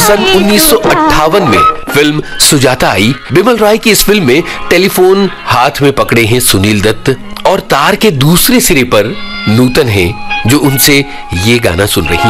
सन 1958 में फिल्म सुजाता आई। बिमल रॉय की इस फिल्म में टेलीफोन हाथ में पकड़े हैं सुनील दत्त और तार के दूसरे सिरे पर नूतन हैं, जो उनसे ये गाना सुन रही हैं।